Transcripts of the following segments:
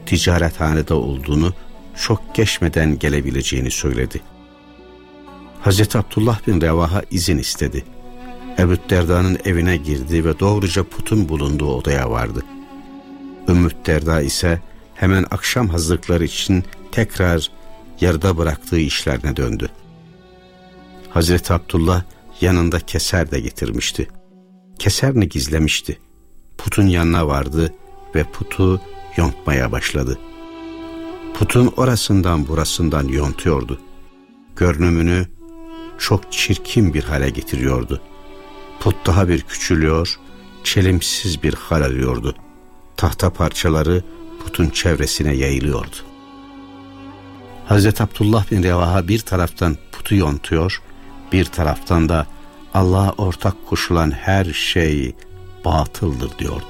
ticarethanede olduğunu, çok geçmeden gelebileceğini söyledi. Hazreti Abdullah bin Revaha izin istedi. Ebu Derda'nın evine girdi ve doğruca putun bulunduğu odaya vardı. Ümmü Derda ise hemen akşam hazırlıkları için tekrar yarıda bıraktığı işlerine döndü. Hazreti Abdullah yanında keser de getirmişti. Keserini gizlemişti. Putun yanına vardı ve putu yontmaya başladı. Putun orasından burasından yontuyordu. Görünümünü çok çirkin bir hale getiriyordu. Put daha bir küçülüyor, çelimsiz bir hal alıyordu. Tahta parçaları putun çevresine yayılıyordu. Hazreti Abdullah bin Revaha bir taraftan putu yontuyor, bir taraftan da Allah'a ortak koşulan her şey batıldır diyordu.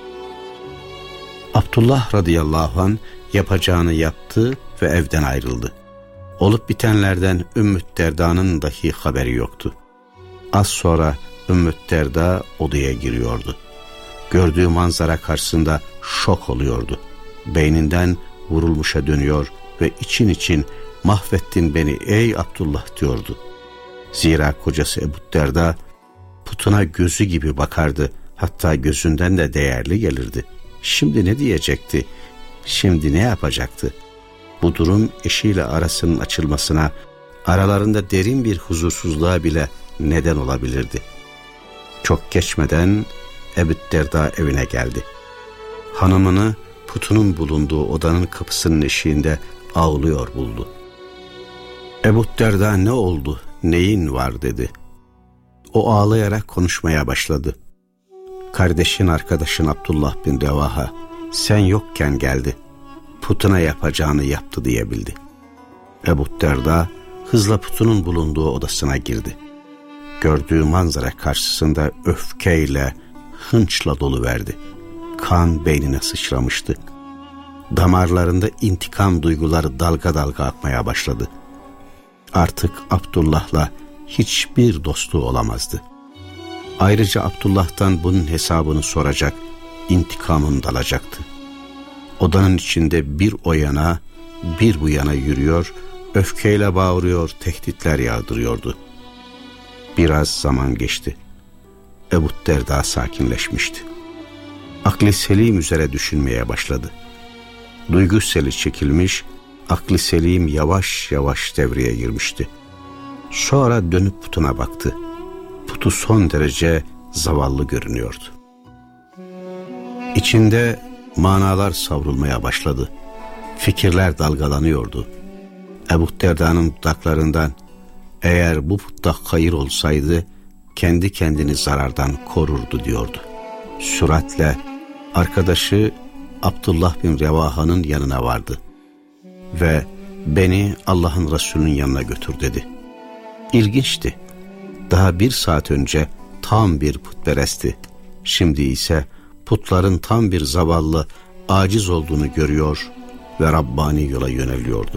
Abdullah radıyallahu anh yapacağını yaptı ve evden ayrıldı. Olup bitenlerden Ümmü Derda'nın dahi haberi yoktu. Az sonra Ümmü Derda odaya giriyordu. Gördüğü manzara karşısında şok oluyordu. Beyninden vurulmuşa dönüyor ve için için mahvettin beni ey Abdullah diyordu. Zira kocası Ebu Derda putuna gözü gibi bakardı, hatta gözünden de değerli gelirdi. Şimdi ne diyecekti? Şimdi ne yapacaktı? Bu durum eşiyle arasının açılmasına, aralarında derin bir huzursuzluğa bile neden olabilirdi. Çok geçmeden Ebu Derda evine geldi. Hanımını putunun bulunduğu odanın kapısının eşiğinde ağlıyor buldu. Ebu Derda ne oldu, neyin var dedi. O ağlayarak konuşmaya başladı. Kardeşin arkadaşın Abdullah bin Revaha sen yokken geldi. Putuna yapacağını yaptı diyebildi. Ebu Derda hızla putunun bulunduğu odasına girdi. Gördüğü manzara karşısında öfkeyle, hınçla doluverdi. Kan beynine sıçramıştı. Damarlarında intikam duyguları dalga dalga akmaya başladı. Artık Abdullah'la hiçbir dostluğu olamazdı. Ayrıca Abdullah'tan bunun hesabını soracak, intikamını alacaktı. Odanın içinde bir o yana, bir bu yana yürüyor, öfkeyle bağırıyor, tehditler yağdırıyordu. Biraz zaman geçti. Ebu Derda sakinleşmişti. Akli selim üzere düşünmeye başladı. Duygu seli çekilmiş, akli selim yavaş yavaş devreye girmişti. Sonra dönüp putuna baktı. Putu son derece zavallı görünüyordu. İçinde manalar savrulmaya başladı. Fikirler dalgalanıyordu. Ebu Derda'nın dudaklarından eğer bu putta hayır olsaydı kendi kendini zarardan korurdu diyordu. Süratle arkadaşı Abdullah bin Revaha'nın yanına vardı ve beni Allah'ın Resulü'nün yanına götür dedi. İlginçti. Daha 1 saat önce tam bir putperestti. Şimdi ise putların tam bir zavallı, aciz olduğunu görüyor ve Rabbani yola yöneliyordu.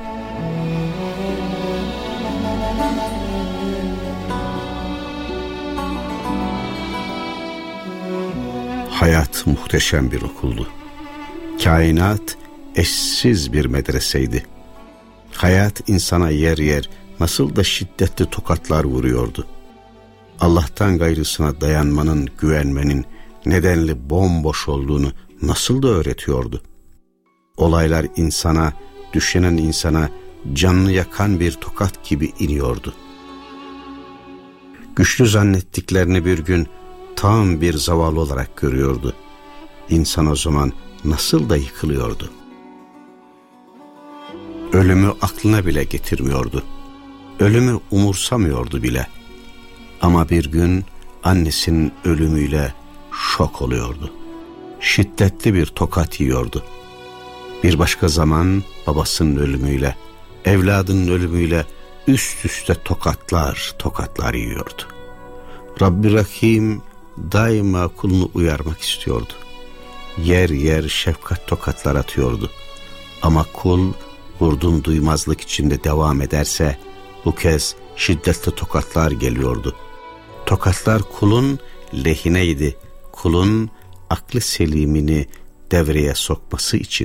Hayat muhteşem bir okuldu. Kainat eşsiz bir medreseydi. Hayat insana yer yer nasıl da şiddetli tokatlar vuruyordu. Allah'tan gayrısına dayanmanın, güvenmenin nedenli bomboş olduğunu nasıl da öğretiyordu. Olaylar insana, düşünen insana canını yakan bir tokat gibi iniyordu. Güçlü zannettiklerini bir gün tam bir zavallı olarak görüyordu. İnsan o zaman nasıl da yıkılıyordu. Ölümü aklına bile getirmiyordu. Ölümü umursamıyordu bile. Ama bir gün annesinin ölümüyle şok oluyordu. Şiddetli bir tokat yiyordu. Bir başka zaman babasının ölümüyle, evladının ölümüyle üst üste tokatlar yiyordu. Rabbi Rahim daima kulunu uyarmak istiyordu. Yer yer şefkat tokatlar atıyordu. Ama kul vurdum duymazlık içinde devam ederse bu kez şiddetli tokatlar geliyordu. Tokatlar kulun lehineydi. Kulun aklı selimini devreye sokması için.